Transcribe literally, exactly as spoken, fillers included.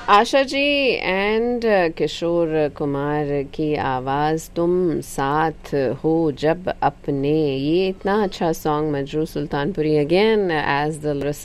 Asha ji and Kishore Kumar की आवाज़, तुम साथ हो जब अपने, ये इतना अच्छा song. Majrooh Sultanpuri again as the